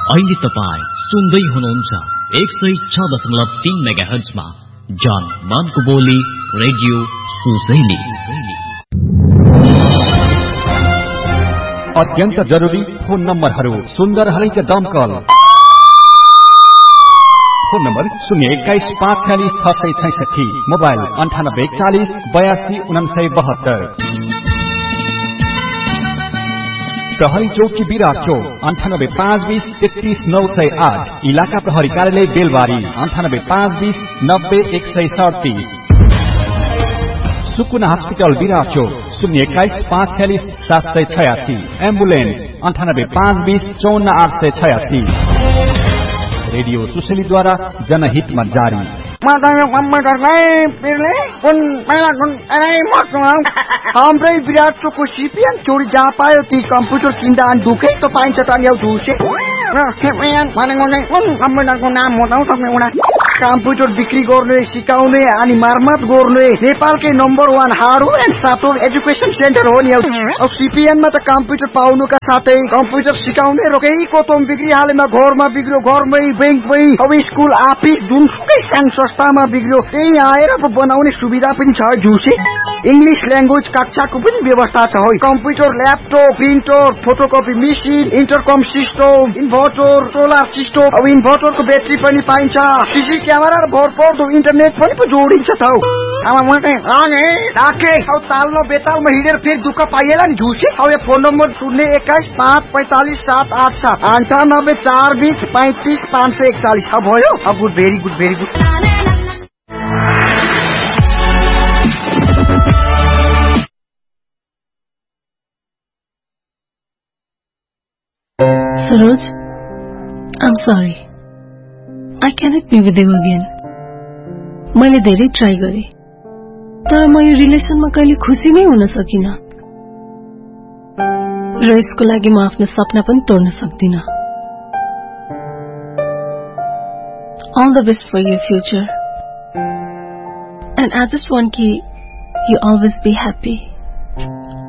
अहिले तपाईं सुन्दै हुनुहुन्छ 106.3 मेगाहर्जमा जन मनको बोली रेडियो सुसैली। अत्यन्त जरुरी फोन नम्बरहरू सुन्दर हलैच दमकल फोन नम्बर 021-546-666, मोबाइल 9840-82-8972। प्रहरी चौकी विराट चौक 98-520-33-908, इलाका प्रहरी कार्यालय बेलबारी 98-520-90-137। सुकुना हस्पिटल विराट चौक 021-546-786, एम्बुलेन्स 98-520-54-886। रेडियो सुशलीद्वारा जनहितमा जारी। हाम्रै विराट चोकको सिपिएन चोरी जहाँ पायो ती कम्प्युटर किन्दा अनि दुखै त पाइन्छ त नि झुसे कम्प्युटरको नाम बताउँ तपाईँ एउटा कम्प्युटर बिक्री गर्ने सिकाउने अनि मर्मत गर्ने नेपालकै number 1 hardware and software education centre हो नि। अब सिपिएनमा त कम्प्युटर पाउनुका साथै कम्प्युटर सिकाउने रोकै कोतम बिक्री हालेमा घरमा बिग्रियो घरमै बैंकमै अब स्कुल अफिस जुनसुकै सानो संस्थामा बिग्रियो त्यही आएर बनाउने सुविधा पनि छ झुसे। इंग्लिश ल्याङ्ग्वेज कक्षाको पनि व्यवस्था छ है। Computer laptop printer photocopy machine इन्टरकम system inverter solar system अब इन्भर्टरको ब्याट्री पनि पाइन्छ सीसी क्यामेरा र भरपर्दो इन्टरनेट पनि जोडिन्छ त हौ। ताल्लो बेतालमा हिँडेर फेरि दुःख पाइएला नि झुसे। अब यो फोन नम्बर 021-545-787-98-420-35-541। अब भयो अब good very good very good. Saroj, I'm sorry. I cannot be with you again. मैले धेरै ट्राई गरे तर म यो रिलेसनमा कहिले खुसी नै हुन सकिन र यसको लागि म आफ्नो सपना पनि तोड्न सक्दिन। All the best for your future and I just want you always be happy.